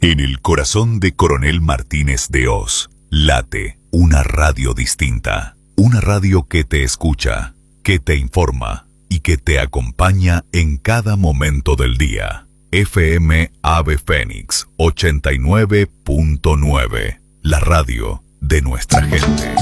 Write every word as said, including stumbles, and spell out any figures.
En el corazón de Coronel Martínez de Hoz, late una radio distinta. Una radio que te escucha, que te informa y que te acompaña en cada momento del día. F M Ave Fénix ochenta y nueve punto nueve, la radio de nuestra gente.